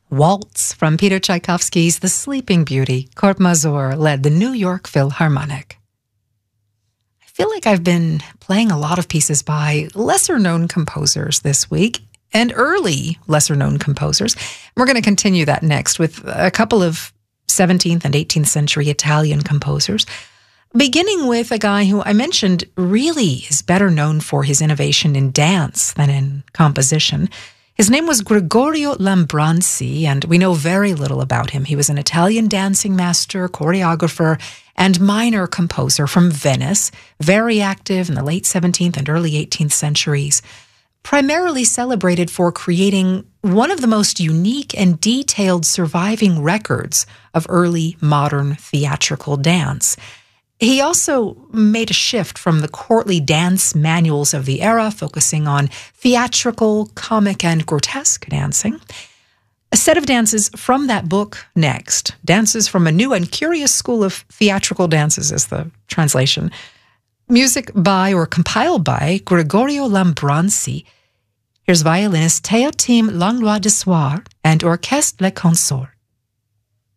Waltz from Peter Tchaikovsky's The Sleeping Beauty. Kurt Masur led the New York Philharmonic. I feel like I've been playing a lot of pieces by lesser-known composers this week, and early lesser-known composers. We're going to continue that next with a couple of 17th and 18th century Italian composers, beginning with a guy who I mentioned really is better known for his innovation in dance than in composition. His name was Gregorio Lambrasi, and we know very little about him. He was an Italian dancing master, choreographer, and minor composer from Venice, very active in the late 17th and early 18th centuries, primarily celebrated for creating one of the most unique and detailed surviving records of early modern theatrical dance. He also made a shift from the courtly dance manuals of the era, focusing on theatrical, comic, and grotesque dancing. A set of dances from that book next. Dances from a new and curious school of theatrical dances is the translation. Music by or compiled by Gregorio Lambrasi. Here's violinist Théotime Langlois de Soir and Orchestre Les Consorts.